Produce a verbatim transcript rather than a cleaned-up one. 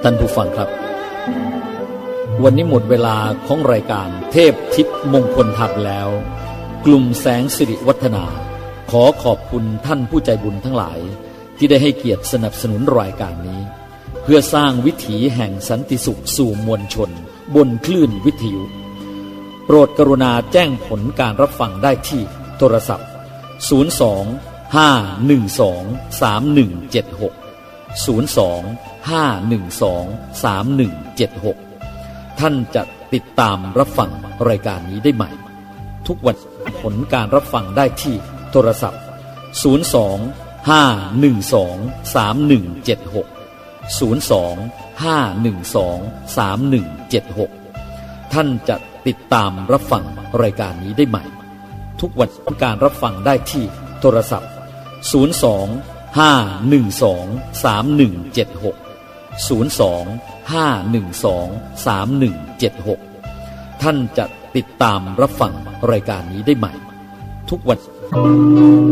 ท่านผู้ฟังครับวันนี้หมดเวลาของรายการเทพทิพย์มงคลธรรมแล้วกลุ่มแสงสิริวัฒนาขอขอบคุณท่านผู้ใจบุญทั้งหลายที่ได้ให้เกียรติสนับสนุนรายการนี้เพื่อสร้างวิถีแห่งสันติสุขสู่มวลชนบนคลื่นวิทยุโปรดกรุณาแจ้งผลการรับฟังได้ที่โทรศัพท์ศูนย์ สอง ห้า หนึ่ง สอง สาม หนึ่ง เจ็ด หก ศูนย์ สอง ห้า หนึ่ง สอง สาม หนึ่ง เจ็ด หกท่านจะติดตามรับฟังรายการนี้ได้ใหม่ทุกวันผลการรับฟังได้ที่โทรศัพท์ศูนย์ สอง ห้า หนึ่ง สอง สาม หนึ่ง เจ็ด หก ศูนย์ สอง ห้า หนึ่ง สอง สาม หนึ่ง เจ็ด หกท่านจะติดตามรับฟังรายการนี้ได้ใหม่ทุกวันการรับฟังได้ที่โทรศัพท์ศูนย์ สอง ห้า หนึ่ง สอง สาม หนึ่ง เจ็ด หก ศูนย์ สอง ห้า หนึ่ง สอง สาม หนึ่ง เจ็ด หกท่านจะติดตามรับฟังรายการนี้ได้ใหม่ทุกวัน